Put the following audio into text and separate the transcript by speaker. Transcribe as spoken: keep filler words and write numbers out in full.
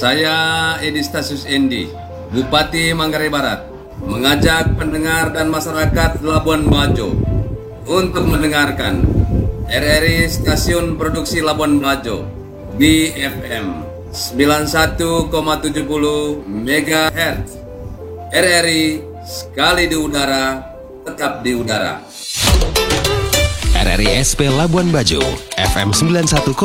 Speaker 1: Saya Edi Stasius Endi, Bupati Manggarai Barat, mengajak pendengar dan masyarakat Labuan Bajo untuk mendengarkan R R I Stasiun Produksi Labuan Bajo B F M sembilan puluh satu koma tujuh puluh megahertz. R R I sekali di udara, tetap di udara.
Speaker 2: R R I S P Labuan Bajo F M sembilan puluh satu